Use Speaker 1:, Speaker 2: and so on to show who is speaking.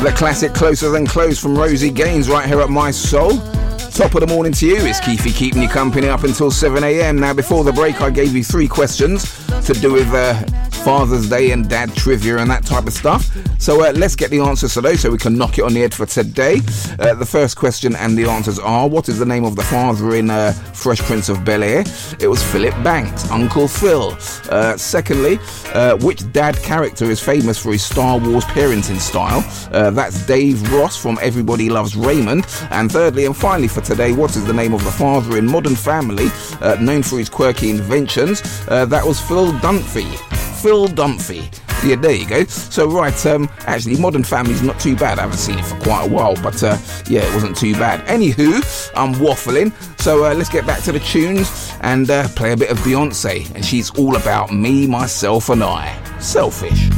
Speaker 1: The classic Closer Than Close from Rosie Gaines right here at My Soul. Top of the morning to you. It's Keefy keeping you company up until 7 a.m. Now, before the break, I gave you 3 questions to do with Father's Day and dad trivia and that type of stuff. So let's get the answers to those so we can knock it on the head for today. The first question and the answers are: what is the name of the father in Fresh Prince of Bel-Air? It was Philip Banks, Uncle Phil. Secondly, which dad character is famous for his Star Wars parenting style? That's Dave Ross from Everybody Loves Raymond. And thirdly and finally for today, what is the name of the father in Modern Family, known for his quirky inventions? That was Phil Dunphy. Phil Dunphy. Yeah, there you go. So right, actually Modern Family's not too bad. I haven't seen it for quite a while, but yeah, it wasn't too bad. Anywho, I'm waffling, so let's get back to the tunes and play a bit of Beyonce, and she's all about me, myself and I. Selfish.